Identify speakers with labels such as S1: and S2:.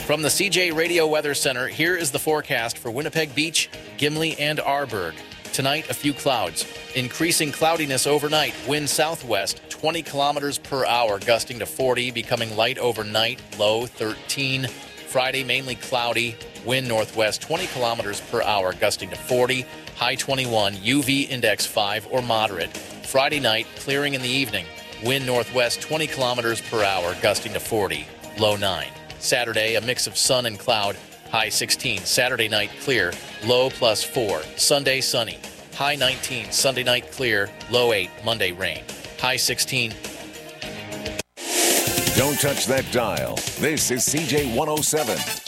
S1: From the CJ Radio Weather Center, here is the forecast for Winnipeg Beach, Gimli, and Arborg. Tonight, a few clouds. Increasing cloudiness overnight. Wind southwest, 20 kilometers per hour, gusting to 40, becoming light overnight, low 13. Friday, mainly cloudy. Wind northwest, 20 kilometers per hour, gusting to 40, high 21. UV index 5 or moderate. Friday night, clearing in the evening. Wind northwest, 20 kilometers per hour, gusting to 40, low 9. Saturday, a mix of sun and cloud, high 16. Saturday night, clear, low +4. Sunday, sunny, high 19. Sunday night, clear, low 8. Monday, rain, high 16.
S2: Don't touch that dial. This is CJ 107.